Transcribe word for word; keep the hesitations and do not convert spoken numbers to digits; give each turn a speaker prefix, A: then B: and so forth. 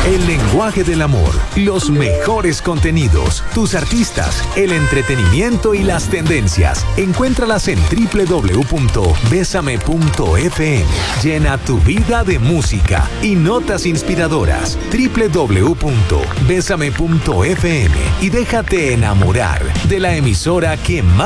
A: El lenguaje del amor, los mejores contenidos, tus artistas, el entretenimiento y las tendencias. Encuéntralas en doble u doble u doble u punto besame punto efe eme. Llena tu vida de música y notas inspiradoras. doble u doble u doble u punto besame punto efe eme y déjate enamorar de la emisora que más